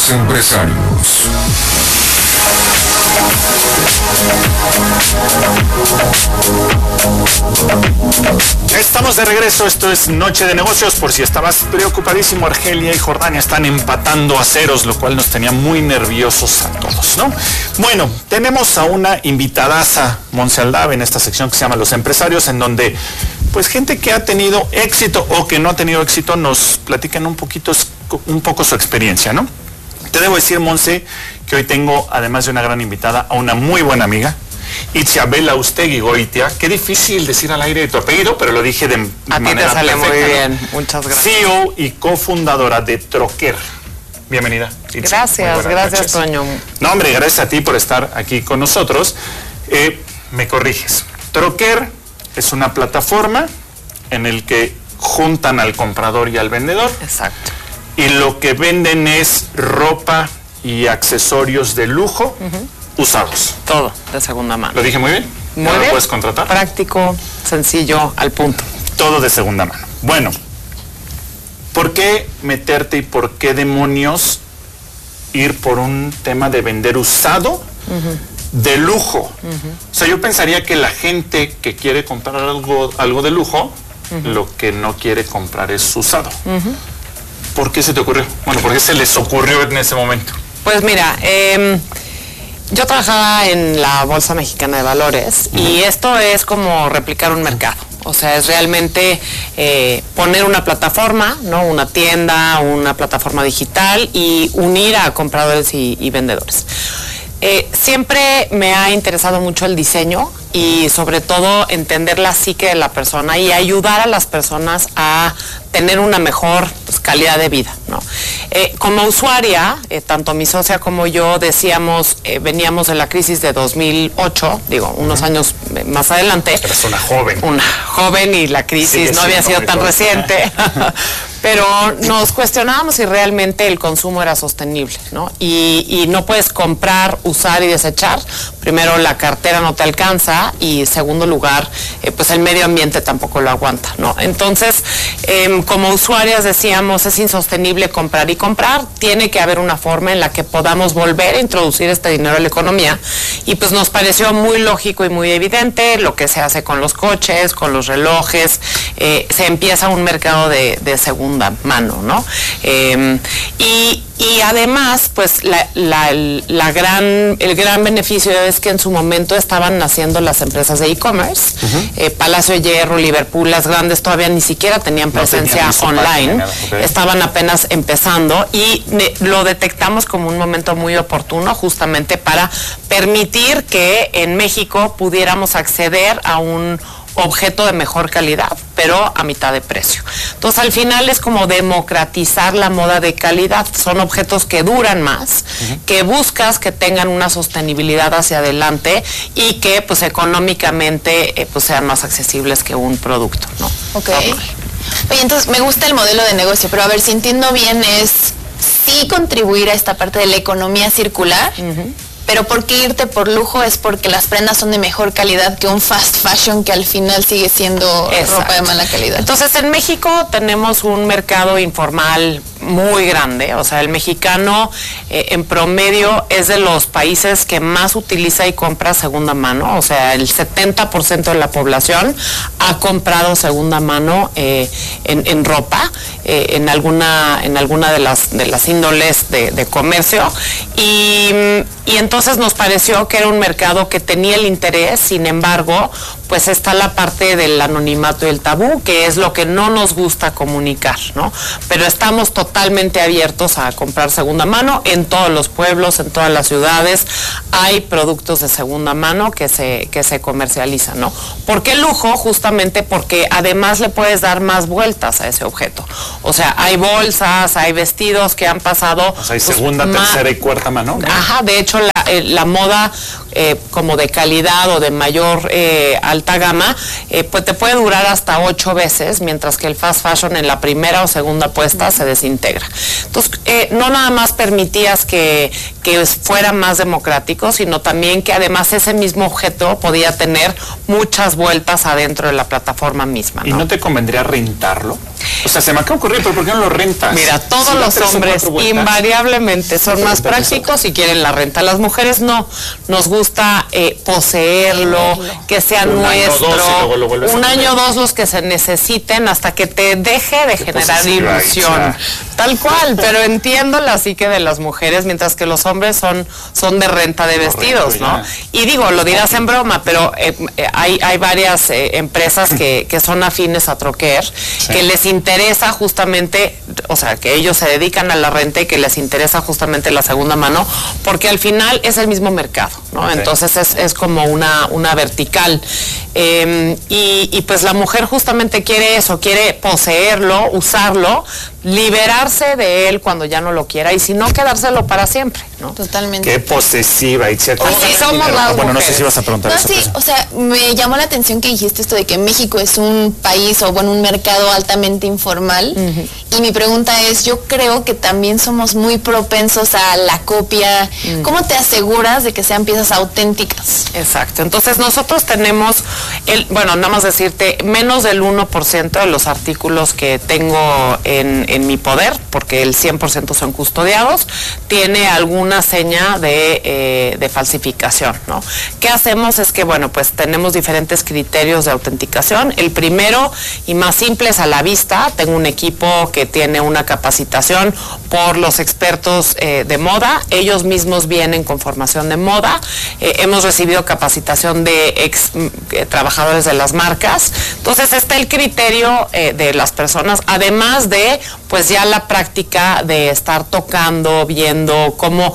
Los empresarios. Estamos de regreso, esto es Noche de Negocios. Por si estabas preocupadísimo, Argelia y Jordania están empatando a ceros, lo cual nos tenía muy nerviosos a todos, ¿no? Bueno, tenemos a una invitadaza, Monse Aldave, en esta sección que se llama Los Empresarios, en donde pues gente que ha tenido éxito o que no ha tenido éxito nos platican un poco su experiencia, ¿no? Te debo decir, Monse, que hoy tengo, además de una gran invitada, a una muy buena amiga, Itziabela Ustegui Goitia. Qué difícil decir al aire de tu apellido, pero lo dije de manera perfecta. A ti te sale muy bien, ¿no? Muchas gracias. CEO y cofundadora de Troquer. Bienvenida, Itzi. Gracias, Toño. No, hombre, gracias a ti por estar aquí con nosotros. Me corriges. Troquer es una plataforma en el que juntan al comprador y al vendedor. Exacto. Y lo que venden es ropa y accesorios de lujo usados. Todo de segunda mano. ¿Lo dije muy bien? Muy bien. ¿Lo puedes contratar? Práctico, sencillo, al punto. Todo de segunda mano. Bueno, ¿por qué meterte y por qué demonios ir por un tema de vender usado de lujo? O sea, yo pensaría que la gente que quiere comprar algo de lujo, lo que no quiere comprar es usado. ¿Por qué se te ocurrió? Bueno, ¿por qué se les ocurrió en ese momento? Pues mira, yo trabajaba en la Bolsa Mexicana de Valores y esto es como replicar un mercado. O sea, es realmente poner una plataforma, ¿no? Una tienda, una plataforma digital y unir a compradores y vendedores. Siempre me ha interesado mucho el diseño y sobre todo entender la psique de la persona y ayudar a las personas a tener una mejor calidad de vida, ¿no? Como usuaria, tanto mi socia como yo decíamos, veníamos de la crisis de 2008, digo, unos años más adelante. Eres una joven. Una joven y la crisis no había sido tan reciente. Pero nos cuestionábamos si realmente el consumo era sostenible, ¿no? Y no puedes comprar, usar y desechar. Primero, la cartera no te alcanza y, segundo lugar, pues el medio ambiente tampoco lo aguanta, ¿no? Entonces, como usuarias decíamos, es insostenible comprar y comprar. Tiene que haber una forma en la que podamos volver a introducir este dinero a la economía. Y pues nos pareció muy lógico y muy evidente lo que se hace con los coches, con los relojes. Se empieza un mercado de segunda mano, ¿no? Y además, pues el gran beneficio es que en su momento estaban naciendo las empresas de e-commerce. Palacio de Hierro, Liverpool, las grandes todavía ni siquiera tenían presencia online. Estaban apenas empezando y lo detectamos como un momento muy oportuno justamente para permitir que en México pudiéramos acceder a un objeto de mejor calidad, pero a mitad de precio. Entonces, al final es como democratizar la moda de calidad. Son objetos que duran más, que buscas que tengan una sostenibilidad hacia adelante y que, pues, económicamente, pues, sean más accesibles que un producto, ¿no? Ok. Oye, entonces, me gusta el modelo de negocio, pero a ver, si entiendo bien, es sí contribuir a esta parte de la economía circular, pero ¿por qué irte por lujo? Es porque las prendas son de mejor calidad que un fast fashion que al final sigue siendo ropa de mala calidad. Entonces, en México tenemos un mercado informal muy grande. O sea, el mexicano en promedio es de los países que más utiliza y compra segunda mano. O sea, el 70% de la población ha comprado segunda mano en ropa, en alguna de las índoles de comercio. Y entonces nos pareció que era un mercado que tenía el interés. Sin embargo, pues está la parte del anonimato y el tabú, que es lo que no nos gusta comunicar, ¿no? Pero estamos totalmente abiertos a comprar segunda mano en todos los pueblos, en todas las ciudades. Hay productos de segunda mano que se comercializan, ¿no? ¿Por qué lujo? Justamente porque además le puedes dar más vueltas a ese objeto. O sea, hay bolsas, hay vestidos que han pasado... O sea, hay segunda, tercera y cuarta mano, ¿no? Ajá, de hecho la moda como de calidad o de mayor alta gama, pues te puede durar hasta 8 veces, mientras que el fast fashion en la primera o segunda puesta se desintegra. Entonces, no nada más permitías que fuera más democrático, sino también que además ese mismo objeto podía tener muchas vueltas adentro de la plataforma misma, ¿no? ¿Y no te convendría rentarlo? O sea, se me acaba de ocurrir, pero ¿por qué no lo rentas? Mira, todos los hombres invariablemente son más prácticos y quieren la renta. Las mujeres no. Nos gusta poseerlo, que sea nuestro. Un año o dos los que se necesiten hasta que te deje de generar ilusión. Tal cual, pero entiendo la psique de las mujeres, mientras que los hombres son de renta de vestidos, ¿no? Y digo, lo dirás en broma, pero hay varias empresas que son afines a Troquer, que les interesa justamente, o sea, que ellos se dedican a la renta y que les interesa justamente la segunda mano, porque al final es el mismo mercado, ¿no? Entonces es como una vertical. Y pues la mujer justamente quiere eso, quiere poseerlo, usarlo, liberarse de él cuando ya no lo quiera y si no, quedárselo para siempre, ¿no? Totalmente. Qué posesiva, Itziar. Así somos las Bueno, no sé mujeres. si vas a preguntar eso. Sí, o sea, me llamó la atención que dijiste esto de que México es un país o bueno, un mercado altamente informal. Y mi pregunta es, yo creo que también somos muy propensos a la copia. ¿Cómo te aseguras de que sean piezas auténticas? Exacto. Entonces nosotros tenemos, bueno, nada más decirte, menos del 1% de los artículos que tengo en mi poder, porque el 100% son custodiados, tiene alguna seña de falsificación, ¿no? ¿Qué hacemos? Es que, bueno, pues tenemos diferentes criterios de autenticación. El primero y más simple es a la vista. Tengo un equipo que tiene una capacitación por los expertos de moda. Ellos mismos vienen con formación de moda. Hemos recibido capacitación de trabajadores de las marcas. Entonces está el criterio de las personas, además de pues ya la práctica de estar tocando, viendo cómo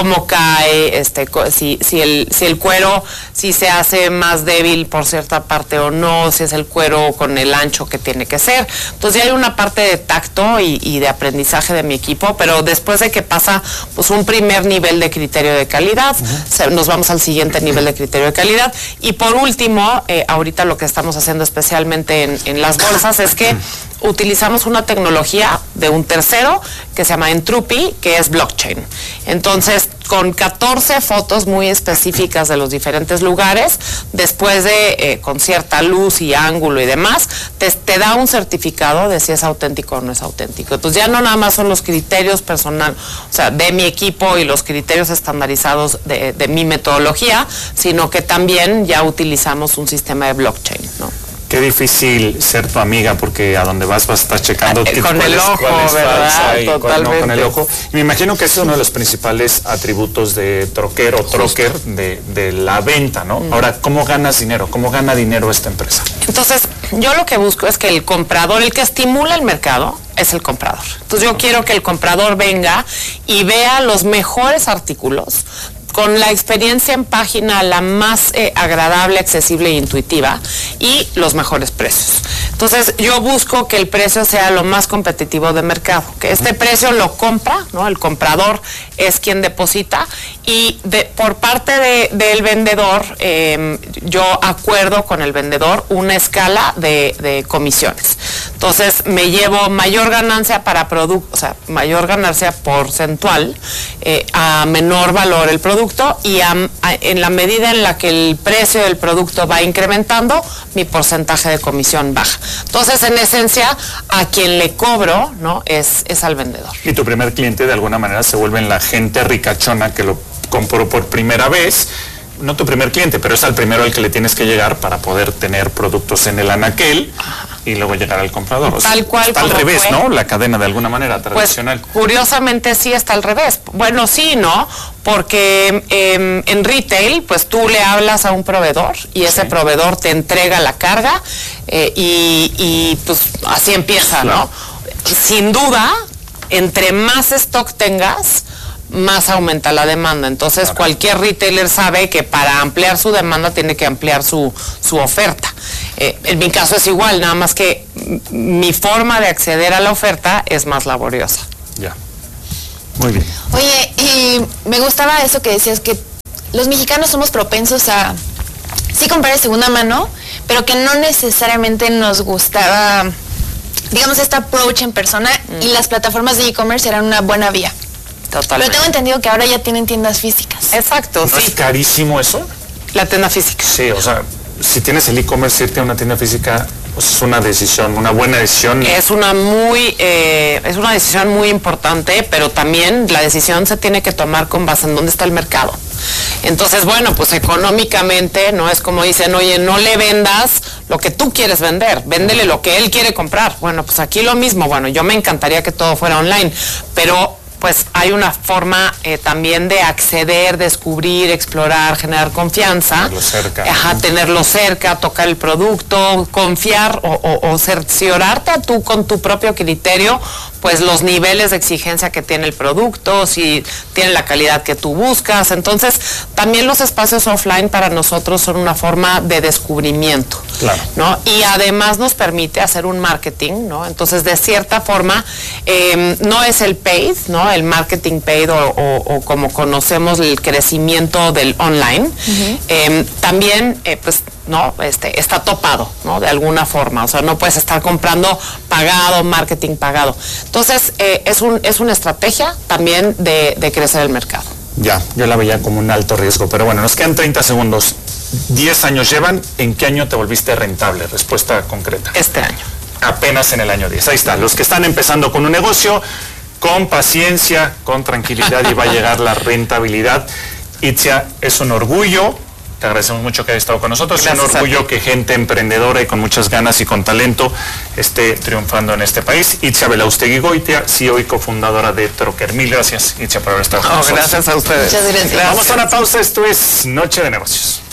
cae, si el cuero, si se hace más débil por cierta parte o no, si es el cuero con el ancho que tiene que ser. Entonces ya hay una parte de tacto y de aprendizaje de mi equipo, pero después de que pasa pues un primer nivel de criterio de calidad, nos vamos al siguiente nivel de criterio de calidad. Y por último, ahorita lo que estamos haciendo especialmente en las bolsas es que utilizamos una tecnología de un tercero que se llama Entropy, que es blockchain. Entonces, con 14 fotos muy específicas de los diferentes lugares, después de, con cierta luz y ángulo y demás, te da un certificado de si es auténtico o no es auténtico. Entonces ya no nada más son los criterios personal, o sea, de mi equipo y los criterios estandarizados de mi metodología, sino que también ya utilizamos un sistema de blockchain, ¿no? Qué difícil ser tu amiga porque a donde vas a estar checando con el ojo, ¿verdad? Totalmente. Con el ojo. Y me imagino que ese es uno de los principales atributos de Troquer o Troquer de la venta, ¿no? Ahora, ¿cómo ganas dinero? ¿Cómo gana dinero esta empresa? Entonces, yo lo que busco es que el comprador, el que estimula el mercado, es el comprador. Entonces, yo quiero que el comprador venga y vea los mejores artículos, con la experiencia en página la más agradable, accesible e intuitiva y los mejores precios. Entonces yo busco que el precio sea lo más competitivo de mercado, que este precio lo compra, ¿no? El comprador es quien deposita y por parte del vendedor yo acuerdo con el vendedor una escala de comisiones. Entonces me llevo mayor ganancia para producto, o sea, mayor ganancia porcentual a menor valor el producto y en la medida en la que el precio del producto va incrementando, mi porcentaje de comisión baja. Entonces, en esencia, a quien le cobro, ¿no? es al vendedor. Y tu primer cliente de alguna manera se vuelve la gente ricachona que lo compró por primera vez. No tu primer cliente, pero es al primero al que le tienes que llegar para poder tener productos en el anaquel y luego llegar al comprador. O sea, tal cual. Está al revés, fue, ¿no? La cadena de alguna manera tradicional. Pues, curiosamente sí está al revés. Bueno, sí, ¿no? Porque en retail, pues tú le hablas a un proveedor y ese proveedor te entrega la carga y pues así empieza, ¿no? Claro. Sin duda, entre más stock tengas, más aumenta la demanda. Entonces cualquier retailer sabe que para ampliar su demanda tiene que ampliar su oferta. En mi caso es igual, nada más que mi forma de acceder a la oferta es más laboriosa. Ya. Muy bien. Oye, y me gustaba eso que decías, que los mexicanos somos propensos a sí comprar de segunda mano, pero que no necesariamente nos gustaba, digamos, este approach en persona y las plataformas de e-commerce eran una buena vía. Totalmente. Pero tengo entendido que ahora ya tienen tiendas físicas. Exacto, ¿No es carísimo eso? La tienda física. Sí, o sea, si tienes el e-commerce, irte a una tienda física pues es una decisión, una buena decisión. Es una decisión muy importante, pero también la decisión se tiene que tomar con base en dónde está el mercado. Entonces, bueno, pues económicamente, no es como dicen, oye, no le vendas lo que tú quieres vender, véndele lo que él quiere comprar. Bueno, pues aquí lo mismo, bueno, yo me encantaría que todo fuera online, pero pues hay una forma también de acceder, descubrir, explorar, generar confianza. Tenerlo cerca. Tenerlo cerca, tocar el producto, confiar o cerciorarte tú con tu propio criterio, pues los niveles de exigencia que tiene el producto, si tiene la calidad que tú buscas. Entonces, también los espacios offline para nosotros son una forma de descubrimiento. Claro. ¿No? Y además nos permite hacer un marketing, ¿no? Entonces, de cierta forma, no es el paid, ¿no? El marketing paid o como conocemos el crecimiento del online. También, pues, ¿no? Está topado, ¿no? De alguna forma. O sea, no puedes estar comprando pagado, marketing pagado. Entonces, es una estrategia también de crecer el mercado. Ya, yo la veía como un alto riesgo, pero bueno, nos quedan 30 segundos. 10 años llevan, ¿en qué año te volviste rentable? Respuesta concreta. Este año. Apenas en el año 10. Ahí está, los que están empezando con un negocio, con paciencia, con tranquilidad y va a llegar la rentabilidad. Itzia, es un orgullo, te agradecemos mucho que hayas estado con nosotros. Gracias, es un orgullo que gente emprendedora y con muchas ganas y con talento esté triunfando en este país. Itzia Belaustegui-Goitia, CEO y cofundadora de Trocker. Mil gracias, Itzia, por haber estado con nosotros. Gracias a ustedes. Muchas gracias. Vamos a una pausa, esto es Noche de Negocios.